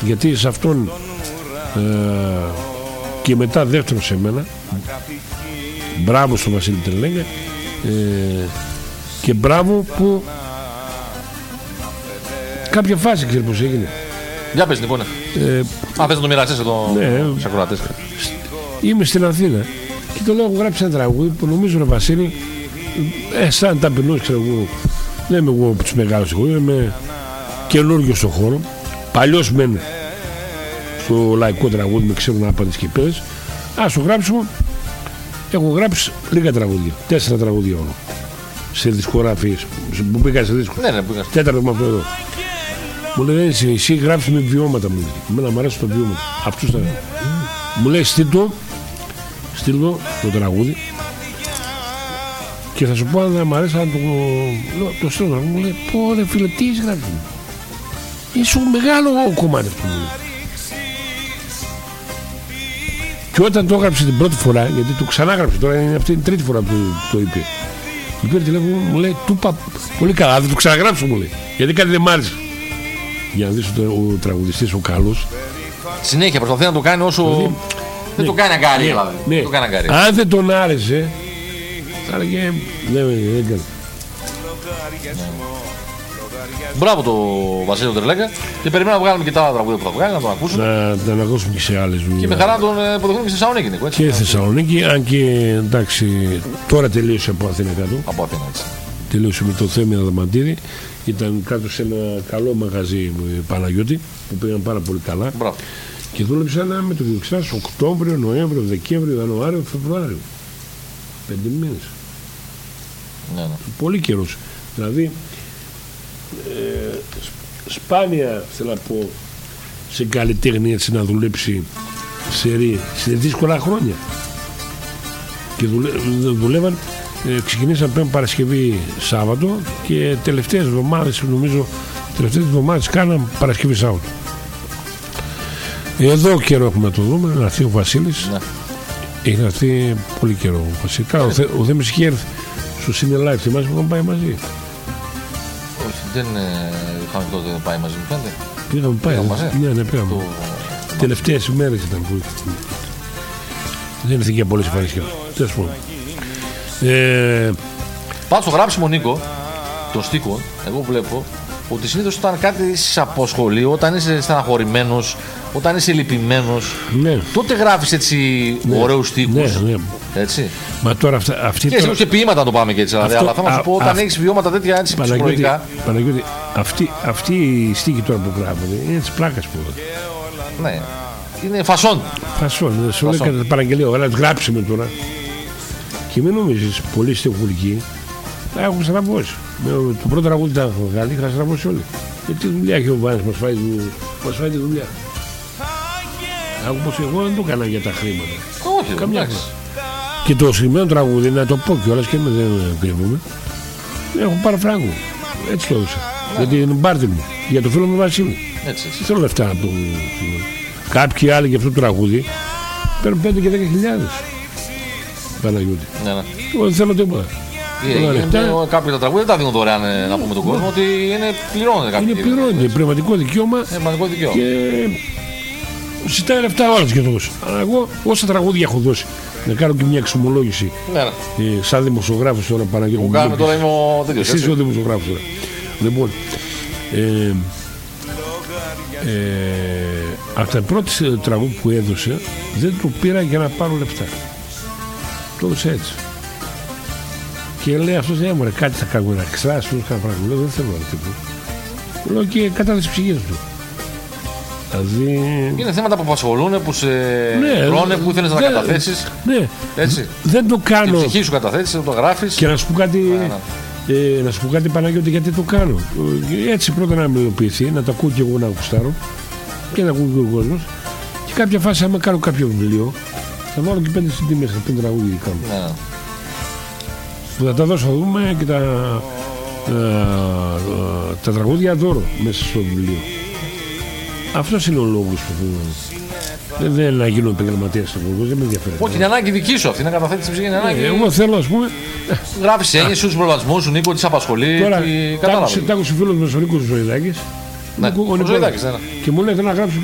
Γιατί σε αυτόν και μετά δεύτερο σε μένα. Μπράβο στον Βασίλη Τερλέγκα, και μπράβο που κάποια φάση ξέρει πως έγινε. Για πες λοιπόν. Αν θες να το μοιραστείς εδώ στους ακροατές. Είμαι στην Αθήνα και το λέω, έχω γράψει ένα τραγούδι που νομίζω, ρε Βασίλη, σαν ταπεινός, ξέρω εγώ, δεν είμαι εγώ από τους μεγάλους, είμαι καινούργιος στον χώρο, παλιός μεν στο λαϊκό τραγούδι, με ξέρουν άπαντες και πέρες. Ας το γράψω. Έχω γράψει λίγα τραγούδια, 4 τραγούδια όλο, σε δισκογραφίες που πήγα σε δίσκο. Ναι, πήγα. Τέταρτο με αυτό εδώ. Μου λέει, εσύ γράψεις με βιώματα, μου λέει. Εμένα μου αρέσει το βιώματα. Αυτούς τα... Μου λέει, στείλ το τραγούδι και θα σου πω αν μου αρέσει, αν το στείλω. Μου λέει, πω ρε φίλε, τι έχεις γράψει? Είσαι μεγάλο κομμάτι αυτό, μου λέει. Και όταν το έγραψε την πρώτη φορά, γιατί το ξανάγραψε, τώρα είναι αυτή την τρίτη φορά που το είπε, μου πήρε τηλέφωνο, μου λέει, του είπα πολύ καλά, δεν το ξαναγράψω, μου λέει, γιατί κάτι δεν μ' άρεσε. Για να δεις ο τραγουδιστής ο καλός. Συνέχεια προσπαθεί να το κάνει όσο. Δηλαδή, δεν το κάνει αγκάρι, δηλαδή. Ναι. Το κάνει αγκάρι. Αν δεν τον άρεσε, θα έλεγε δεν έκανε. Μπράβο το Βασίλη Τερλέγκα και περιμένουμε να βγάλουμε και τα άλλα τραγούδια που θα βγάλει, να τον ακούσουν. Να τον ακούσουμε και σε άλλες δουλειές. Και με χαρά να τον υποδεχθούμε και στη Θεσσαλονίκη, Νίκο. Και Θεσσαλονίκη, αν και εντάξει, τώρα τελείωσε από Αθήνα κάτω. Από Αθήνα, έτσι. Τελείωσε με το Θέμη Αδαμαντίδη. Ήταν κάτω σε ένα καλό μαγαζί Παναγιώτη που πήγαν πάρα πολύ καλά. Μπράβο. Και δούλεψαν με το Διοξάς Οκτώβριο, Νοέμβριο, Δεκέμβριο, Ιανουάριο, Φεβρουάριο. 5 μήνες. Ναι. Πολύ καιρός. Δηλαδή, σπάνια θέλω να πω σε καλλιτέχνη έτσι να δουλέψει σε δύσκολα χρόνια. Και δουλεύαν. Ξεκινήσαν πριν Παρασκευή Σάββατο και τελευταίες εβδομάδες, νομίζω, κάναν Παρασκευή Σάββατο. Εδώ καιρό έχουμε να το δούμε, να έρθει ο Βασίλης. Ναι. Έχει να έρθει πολύ καιρό. Βασικά ο Θέμης είχε έρθει στο Cine Live, θυμάσαι που είχαμε πάει μαζί? Όχι, δεν είχαμε τότε πάει μαζί, μου φαίνεται. Πήγαμε πάει, ναι, πήγαμε. Τελευταίες ημέρες ήταν που δεν ήρθε και πολλές εμφανίσεις. Τέλος πάντων. Πάντως στο γράψιμο, Νίκο, το στίχο, εγώ βλέπω ότι συνήθως όταν κάτι σε αποσχολεί, όταν είσαι στεναχωρημένος, όταν είσαι λυπημένος, ναι, τότε γράφεις έτσι ωραίους στίχους. Ναι. Έτσι. Μα τώρα αυτή και ποίηματα να το πάμε και έτσι, δηλαδή, αλλά θα μας πω όταν έχεις βιώματα τέτοια έτσι ψυχολογικά. Παναγιώτη, αυτή η στίχη τώρα που γράφονται είναι της πλάκας που. Ναι. Είναι φασόν. Φασόν. Σου λέει κατά παραγγελία, αλλά γράψουμε τώρα. Και μην νομίζεις, πολύ στεχουργικοί θα έχουν στραβώσει. Το πρώτο τραγούδι τα έχω βγάλει, είχα στραβώσει όλοι. Γιατί δουλειά έχει ο Βάνης, μας φάει τη δουλειά. Άκου πως εγώ δεν το έκανα για τα χρήματα. Όχι, καμιά. Και το συγκεκριμένο τραγούδι, να το πω κιόλας και δεν κρύβομαι, έχω πάρει φράγκο. Έτσι το έδωσα. Γιατί είναι μπάρτι μου, για το φίλο μου Βασίλη. Έτσι. Θέλω λεφτά από το. Κάποιοι άλλοι για αυτό το τραγούδι παίρνουν 5 και 10.000. Παναγιώτη. Ναι. Εγώ δεν θέλω τίποτα. Κάποιοι τα τραγούδια δεν τα δίνουν δωρεάν, να πούμε τον κόσμο ότι είναι πληρώνεται κάποιοι. Είναι πληρώνεται, πραγματικό δικαίωμα. Και ζητάει λεφτά όλες και τόσο. Αλλά εγώ όσα τραγούδια έχω δώσει, να κάνω και μια εξομολόγηση. Ναι. Σαν δημοσιογράφος τώρα, Παναγιώτη. Εγώ κάνω τώρα, είμαι ο τέτοιος. Εσύ είσαι ο δημοσιογράφος τώρα. Λοιπόν, από τα πρώτα τραγούδια που έδωσε δεν το πήρα για να πάρω λεφτά. Το έδωσε έτσι. Και λέει αυτός, ναι μωρέ, κάτι θα κάνουμε, να ξράσεις τους κάνα πράγμα. Λέω, δεν θέλω να τίποτα. Λέω και κατάθεση ψυχής του. Δηλαδή... Είναι θέματα που απασχολούν, που σε τρώνε, που ήθελες να τα καταθέσεις. Ναι, έτσι. Δεν το κάνω. Την ψυχή σου καταθέσεις, το γράφεις. Και να σου πω κάτι, να σου πω κάτι Παναγιώτη, γιατί το κάνω. Έτσι πρώτα να μελοποιηθεί, να το ακούω και εγώ να ακουστάρω και να ακούω και ο κόσμος. Και κάποια φάση, άμα κάνω κάποιο βιβλίο, θα βάλω και 5 CD μέσα, 5 τραγούδια κάνω. Που θα τα δώσω, θα δούμε και τα τραγούδια δώρο μέσα στο βιβλίο. Αυτός είναι ο λόγος που δεν να γίνω επαγγελματίας στον κόσμο, δεν με ενδιαφέρει. Όχι, είναι ανάγκη δική σου αυτή, να καταθέτεις ψυχή, είναι ανάγκη. Εγώ θέλω, ας πούμε. Γράφεις έννοιες σου, τους προβασμούς σου, Νίκο, τι σε απασχολεί. Τώρα, τ' άκουσε φίλος μας ο Νίκος Ζωηδάκης. Ναι, ο Ζωηδάκης, και μου λέει, θέλω να γράψω